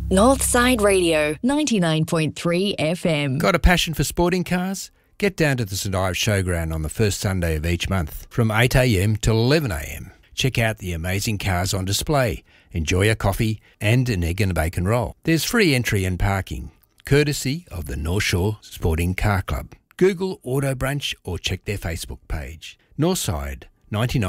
Northside Radio, 99.3 FM. Got a passion for sporting cars? Get down to the St Ives Showground on the first Sunday of each month from 8am till 11am. Check out the amazing cars on display, enjoy a coffee and an egg and a bacon roll. There's free entry and parking, courtesy of the North Shore Sporting Car Club. Google Auto Brunch or check their Facebook page. Northside 99.